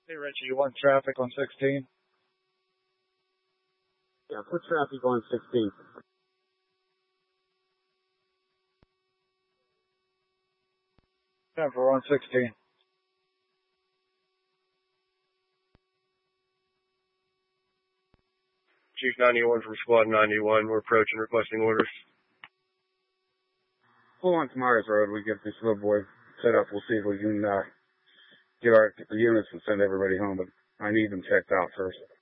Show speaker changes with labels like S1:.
S1: Hey, Richie, you want traffic on 16?
S2: Yeah, put traffic on 16.
S1: Time for on 16.
S3: Chief 91 from Squad 91. We're approaching, requesting orders.
S2: Pull on Myers Road. We get this little boy set up. We'll see if we can get our units and send everybody home, but I need them checked out first.